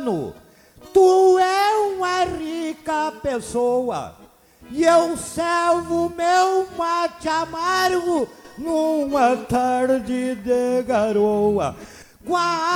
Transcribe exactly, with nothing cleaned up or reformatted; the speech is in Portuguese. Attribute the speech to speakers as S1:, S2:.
S1: mano, tu é uma rica pessoa e eu servo meu mate amargo numa tarde de garoa, com a